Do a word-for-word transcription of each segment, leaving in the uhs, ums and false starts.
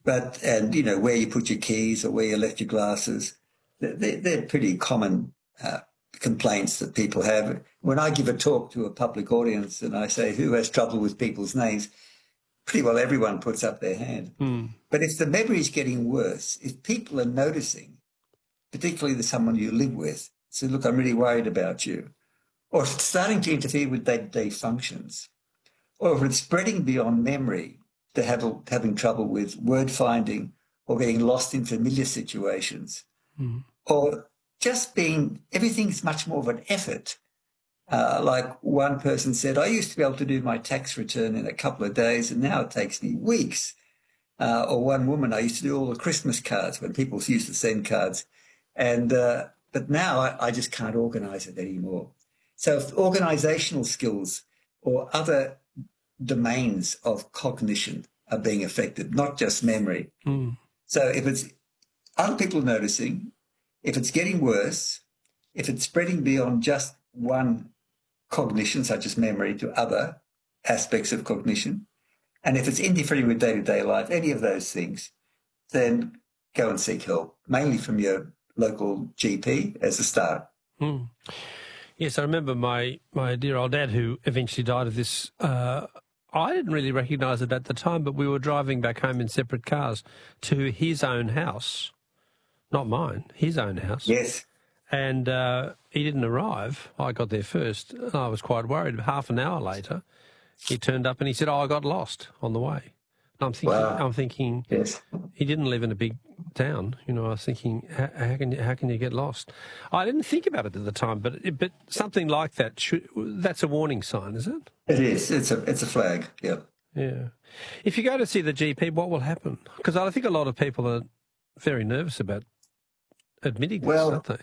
But, and, you know, where you put your keys or where you left your glasses, they're, they're pretty common uh, complaints that people have. When I give a talk to a public audience and I say, who has trouble with people's names, pretty well everyone puts up their hand. Mm. But if the memory is getting worse, if people are noticing, particularly the someone you live with, say, look, I'm really worried about you, or starting to interfere with day-to-day functions, or if it's spreading beyond memory, to have, having trouble with word finding or getting lost in familiar situations, mm. or just being, everything's much more of an effort. Uh, like one person said, I used to be able to do my tax return in a couple of days and now it takes me weeks. Uh, or one woman, I used to do all the Christmas cards when people used to send cards. And uh, but now I, I just can't organise it anymore. So if organisational skills or other domains of cognition are being affected, not just memory. Mm. So if it's other people noticing, if it's getting worse, if it's spreading beyond just one cognition, such as memory, to other aspects of cognition, and if it's interfering with day-to-day life, any of those things, then go and seek help, mainly from your local G P as a start. Mm. Yes, I remember my, my dear old dad who eventually died of this. Uh, I didn't really recognise it at the time, but we were driving back home in separate cars to his own house, not mine, his own house. Yes. And uh, he didn't arrive. I got there first. And I was quite worried. Half an hour later, he turned up and he said, oh, I got lost on the way. And I'm thinking, Wow. I'm thinking, yes. He didn't live in a big town. You know, I was thinking, how, how can you, how can you get lost? I didn't think about it at the time, but it, but something like that, should, that's a warning sign, is it? It is. It's a it's a flag. Yeah. Yeah. If you go to see the G P, what will happen? Because I think a lot of people are very nervous about admitting this, well, aren't they?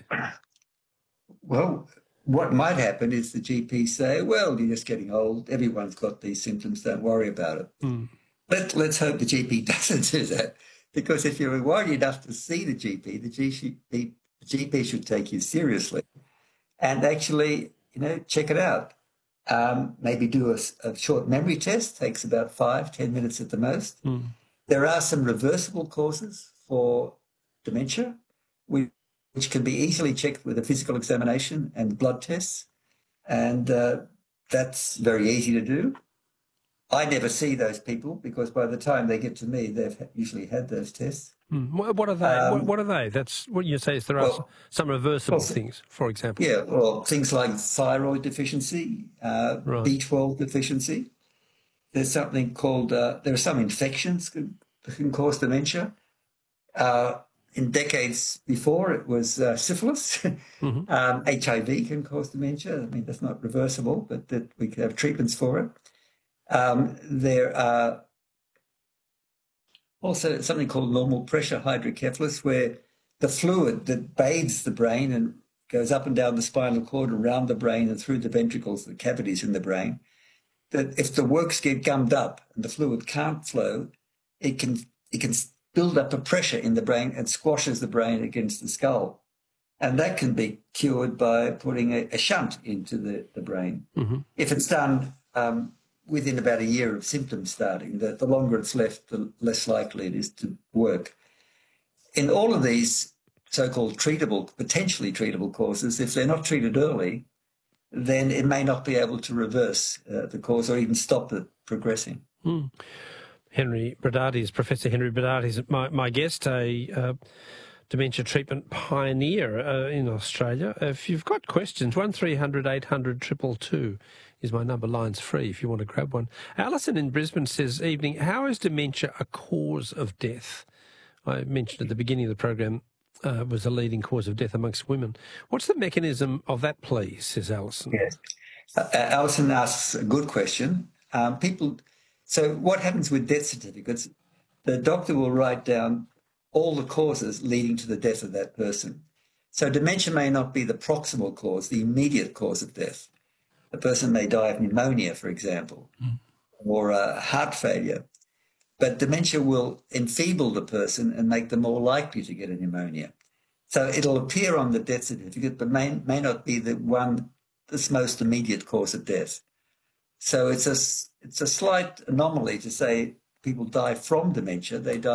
Well, what might happen is the G P say, well, you're just getting old. Everyone's got these symptoms. Don't worry about it. Mm. Let, let's hope the G P doesn't do that, because if you're worried enough to see the G P, the G P, the G P should take you seriously and actually, you know, check it out. Um, maybe do a, a short memory test, takes about five, ten minutes at the most. Mm. There are some reversible causes for dementia, which, which can be easily checked with a physical examination and blood tests, and uh, that's very easy to do. I never see those people because by the time they get to me, they've usually had those tests. Mm. What, what are they? Um, what, what are they? That's what you say is there are well, some reversible well, things, for example. Yeah, well, things like thyroid deficiency, uh, Right. B twelve deficiency. There's something called, uh, there are some infections that can cause dementia. Uh, in decades before, it was uh, syphilis. Mm-hmm. um, H I V can cause dementia. I mean, that's not reversible, but that we can have treatments for it. Um, there are also something called normal pressure hydrocephalus, where the fluid that bathes the brain and goes up and down the spinal cord, around the brain and through the ventricles, the cavities in the brain, that if the works get gummed up and the fluid can't flow, it can it can build up a pressure in the brain and squashes the brain against the skull. And that can be cured by putting a, a shunt into the, the brain. Mm-hmm. If it's done um, within about a year of symptoms starting, the, the longer it's left, the less likely it is to work. In all of these so-called treatable, potentially treatable causes, if they're not treated early, then it may not be able to reverse uh, the cause or even stop it progressing. Mm. Henry Brodaty, Professor Henry Brodaty is my, my guest, a uh, dementia treatment pioneer uh, in Australia. If you've got questions, one three hundred eight hundred two two two is my number. Line's free if you want to grab one. Alison in Brisbane says, evening, how is dementia a cause of death? I mentioned at the beginning of the program uh, was a leading cause of death amongst women. What's the mechanism of that, please, says Alison? Yes. Uh, Alison asks a good question. Um, people... So what happens with death certificates? The doctor will write down all the causes leading to the death of that person. So dementia may not be the proximal cause, the immediate cause of death. A person may die of pneumonia, for example, mm. or uh, heart failure. But dementia will enfeeble the person and make them more likely to get a pneumonia. So it'll appear on the death certificate, but may, may not be the one that's most immediate cause of death. So it's a, it's a slight anomaly to say people die from dementia. They die